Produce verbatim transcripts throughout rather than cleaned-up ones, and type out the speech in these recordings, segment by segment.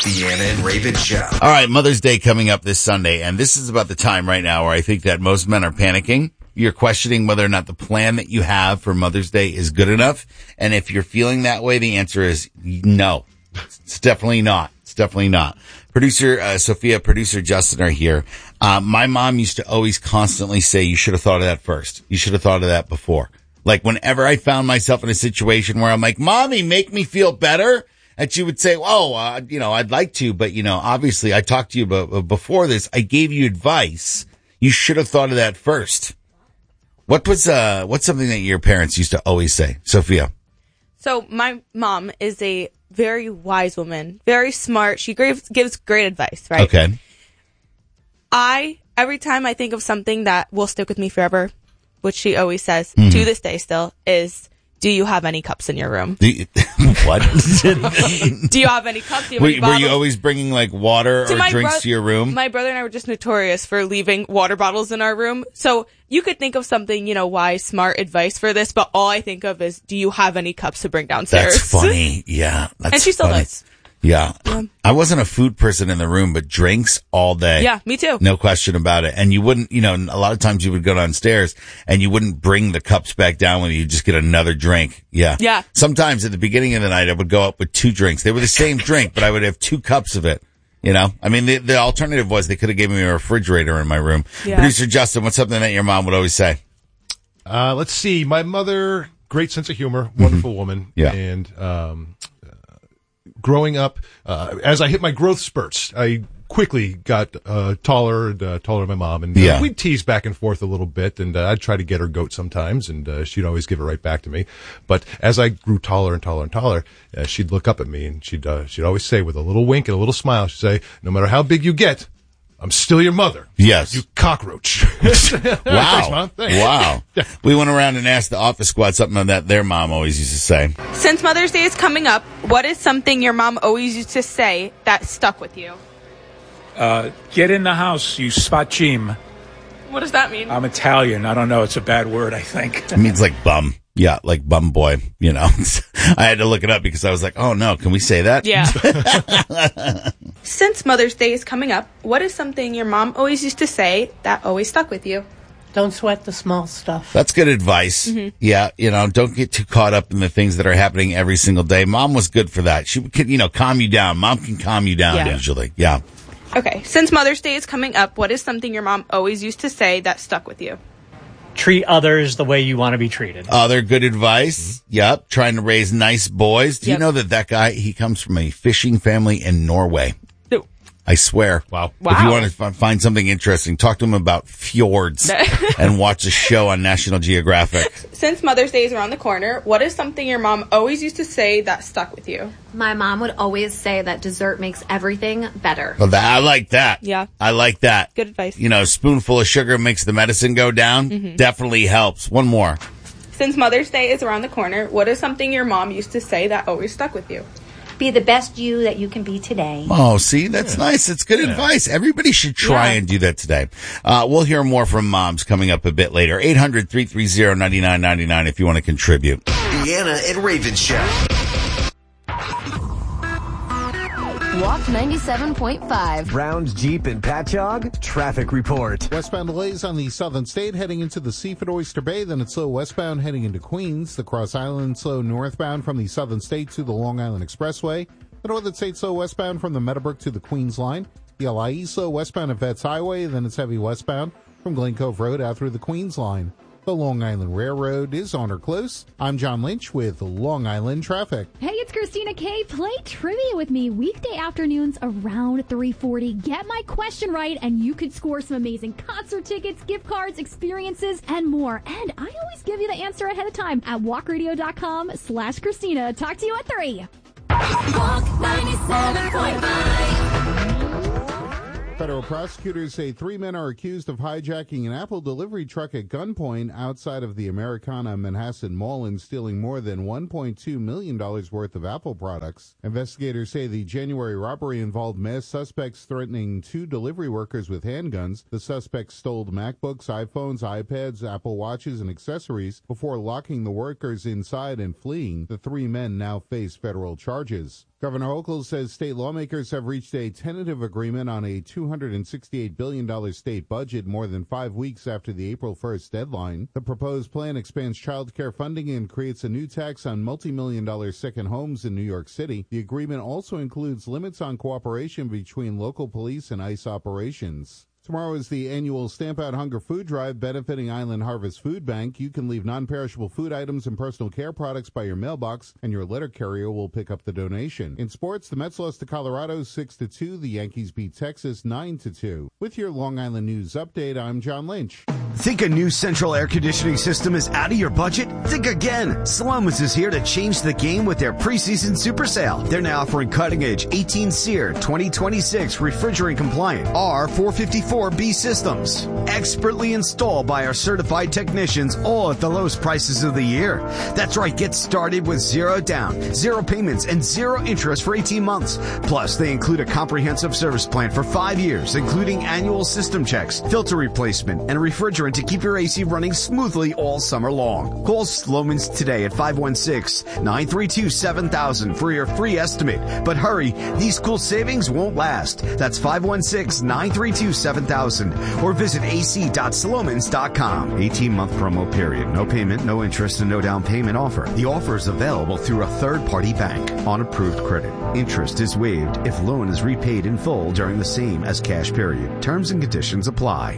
The Anna and Raven Show. All right, Mother's Day coming up this Sunday, and this is about the time right now where I think that most men are panicking. You're questioning whether or not the plan that you have for Mother's Day is good enough. And if you're feeling that way, the answer is no. It's definitely not. It's definitely not. Producer uh, Sophia, producer Justin are here. Uh, my mom used to always constantly say, you should have thought of that first. You should have thought of that before. Like whenever I found myself in a situation where I'm like, Mommy, make me feel better. And she would say, oh, uh, you know, I'd like to, but you know, obviously I talked to you about, before this. I gave you advice. You should have thought of that first. What was, uh, what's something that your parents used to always say? Sophia. So my mom is a very wise woman, very smart. She gives, gives great advice, right? Okay. I, every time I think of something that will stick with me forever, which she always says Mm-hmm. to this day still, is, do you have any cups in your room? Do you, what? Do you have any cups? Do you have were, any were you bottles? always bringing like water So or my drinks bro- to your room? My brother and I were just notorious for leaving water bottles in our room. So you could think of something, you know, wise, smart advice for this, but all I think of is, do you have any cups to bring downstairs? That's funny. Yeah. That's And she still funny. does. Yeah. Yeah. I wasn't a food person in the room, but drinks all day. Yeah, me too. No question about it. And you wouldn't, you know, a lot of times you would go downstairs and you wouldn't bring the cups back down with you. You'd just get another drink. Yeah. Yeah. Sometimes at the beginning of the night, I would go up with two drinks. They were the same drink, but I would have two cups of it. You know, I mean, the, the alternative was they could have given me a refrigerator in my room. Yeah. Producer Justin, what's something that your mom would always say? Uh, let's see. My mother, great sense of humor, wonderful woman. Yeah. And, um, uh, growing up, uh, as I hit my growth spurts, I quickly got, uh, taller and, uh, taller than my mom. And uh, Yeah. we'd tease back and forth a little bit. And, uh, I'd try to get her goat sometimes. And, uh, she'd always give it right back to me. But as I grew taller and taller and taller, uh, she'd look up at me and she'd, uh, she'd always say with a little wink and a little smile, she'd say, no matter how big you get, I'm still your mother. Yes. You cockroach. Wow. Thanks, Mom. Thanks. Wow. We went around and asked the office squad something that their mom always used to say. Since Mother's Day is coming up, what is something your mom always used to say that stuck with you? Uh, get in the house, you spacim. What does that mean? I'm Italian. I don't know. It's a bad word, I think. It means like bum. Yeah, like bum boy, you know. I had to look it up because I was like, oh no, can we say that? Yeah. Since Mother's Day is coming up, what is something your mom always used to say that always stuck with you? Don't sweat the small stuff. That's good advice. Mm-hmm. Yeah, you know, don't get too caught up in the things that are happening every single day. Mom was good for that. She could, you know, calm you down. Mom can calm you down Yeah. usually. Yeah. Okay, since Mother's Day is coming up, what is something your mom always used to say that stuck with you? Treat others the way you want to be treated. Other good advice. Yep. Trying to raise nice boys. Do you Yep. know that that guy, he comes from a fishing family in Norway? No. I swear. Wow. If you Wow. want to f- find something interesting, talk to him about fjords and watch a show on National Geographic. Since Mother's Day is around the corner, what is something your mom always used to say that stuck with you? My mom would always say that dessert makes everything better. Well, that, I like that. Yeah. I like that. Good advice. You know, a spoonful of sugar makes the medicine go down. Mm-hmm. Definitely helps. One more. Since Mother's Day is around the corner, what is something your mom used to say that always stuck with you? Be the best you that you can be today. Oh, see, that's nice. That's good advice. Everybody should try Yeah. and do that today. Uh, we'll hear more from moms coming up a bit later. eight hundred, three three zero, nine nine nine nine if you want to contribute. The Anna and Raven Show. Walk ninety-seven point five. Browns, Jeep, and Patchogue. Traffic report. Westbound delays on the Southern State heading into the Seaford Oyster Bay. Then it's slow westbound heading into Queens. The Cross Island slow northbound from the Southern State to the Long Island Expressway. The Northern State slow westbound from the Meadowbrook to the Queens line. The L I E slow westbound at Vets Highway. Then it's heavy westbound from Glen Cove Road out through the Queens line. The Long Island Railroad is on or close. I'm John Lynch with Long Island Traffic. Hey, it's Christina K. Play trivia with me weekday afternoons around three forty. Get my question right, and you could score some amazing concert tickets, gift cards, experiences, and more. And I always give you the answer ahead of time at walkradio.com slash Christina. Talk to you at three. Walk ninety-seven point five. Federal prosecutors say three men are accused of hijacking an Apple delivery truck at gunpoint outside of the Americana Manhasset Mall and stealing more than one point two million dollars worth of Apple products. Investigators say the January robbery involved masked suspects threatening two delivery workers with handguns. The suspects stole MacBooks, iPhones, iPads, Apple Watches, and accessories before locking the workers inside and fleeing. The three men now face federal charges. Governor Hochul says state lawmakers have reached a tentative agreement on a two hundred sixty-eight billion dollars state budget more than five weeks after the April first deadline. The proposed plan expands child care funding and creates a new tax on multi-million dollar second homes in New York City. The agreement also includes limits on cooperation between local police and ICE operations. Tomorrow is the annual Stamp Out Hunger Food Drive benefiting Island Harvest Food Bank. You can leave non-perishable food items and personal care products by your mailbox, and your letter carrier will pick up the donation. In sports, the Mets lost to Colorado six to two. The Yankees beat Texas nine to two. With your Long Island News update, I'm John Lynch. Think a new central air conditioning system is out of your budget? Think again. Slomin's is here to change the game with their preseason super sale. They're now offering cutting-edge eighteen SEER twenty twenty-six refrigerant compliant R four fifty-four B systems. Expertly installed by our certified technicians, all at the lowest prices of the year. That's right, get started with zero down, zero payments, and zero interest for eighteen months. Plus, they include a comprehensive service plan for five years, including annual system checks, filter replacement, and refrigerant to keep your A C running smoothly all summer long. Call Slomin's today at five one six, nine three two, seven thousand for your free estimate. But hurry, these cool savings won't last. That's five one six, nine three two, seven thousand or visit a c dot slomins dot com. eighteen month promo period. No payment, no interest, and no down payment offer. The offer is available through a third-party bank on approved credit. Interest is waived if loan is repaid in full during the same as cash period. Terms and conditions apply.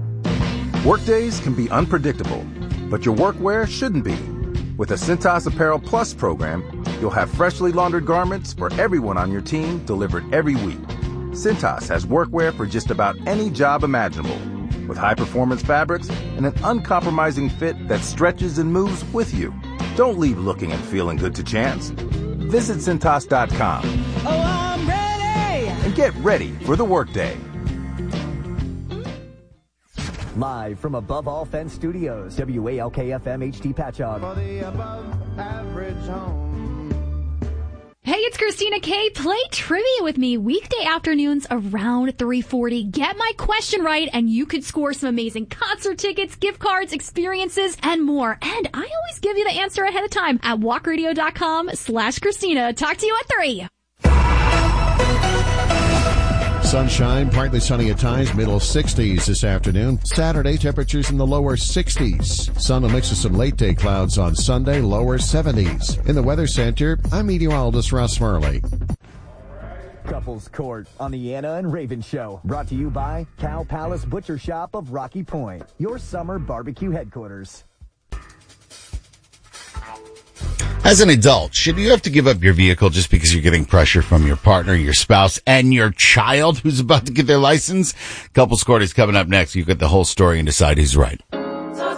Workdays can be unpredictable, but your workwear shouldn't be. With the Cintas Apparel Plus program, you'll have freshly laundered garments for everyone on your team delivered every week. Cintas has workwear for just about any job imaginable, with high-performance fabrics and an uncompromising fit that stretches and moves with you. Don't leave looking and feeling good to chance. Visit Cintas dot com. Oh, I'm ready! And get ready for the workday. Live from Above All Fence Studios, W A L K F M H D Patchogue. For the above average home. Hey, it's Christina K. Play trivia with me weekday afternoons around three forty. Get my question right, and you could score some amazing concert tickets, gift cards, experiences, and more. And I always give you the answer ahead of time at walk radio dot com slash Christina. Talk to you at three. Sunshine, partly sunny at times, middle sixties this afternoon. Saturday, temperatures in the lower sixties. Sun will mix with some late-day clouds on Sunday, lower seventies. In the Weather Center, I'm meteorologist Russ Murley. Couples Court on the Anna and Raven Show. Brought to you by Cow Palace Butcher Shop of Rocky Point, your summer barbecue headquarters. As an adult, should you have to give up your vehicle just because you're getting pressure from your partner, your spouse, and your child who's about to get their license? Couples Court is coming up next. You get the whole story and decide who's right.